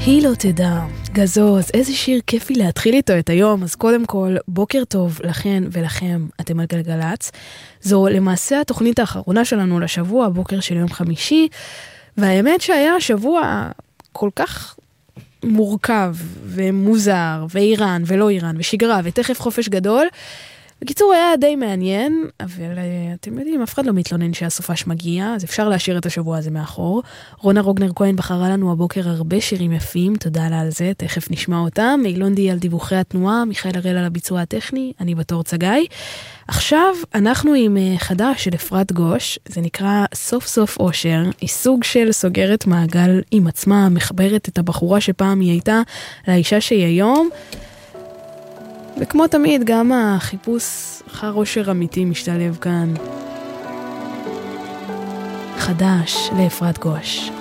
היא לא תדע, גזוז, איזה שיר כיפי להתחיל איתו את היום. אז קודם כל, בוקר טוב לכן ולכם, אתם על גלגלץ. זו למעשה התוכנית האחרונה שלנו לשבוע, בוקר של יום חמישי, והאמת שהיה שבוע כל כך מורכב ומוזר, ואיראן ולא איראן, ושגרה, ותכף חופש גדול. בקיצור, היה די מעניין, אבל אתם יודעים, אף אחד לא מתלונן שהסופש מגיע, אז אפשר להשאיר את השבוע הזה מאחור. רונה רוגנר כהן בחרה לנו הבוקר הרבה שירים יפים, תודה לה על זה, תכף נשמע אותם. אילון די על דיווחי התנועה, מיכאל הראל על הביצוע הטכני, אני בתור צגאי. עכשיו אנחנו עם חדש של אפרת גוש, זה נקרא סוף סוף אושר, היא סוג של סוגרת מעגל עם עצמה, מחברת את הבחורה שפעם היא הייתה לאישה שהיא היום, וכמו תמיד, גם החיפוש אחר אושר אמיתי משתלב כאן. חדש לאפרת גוש.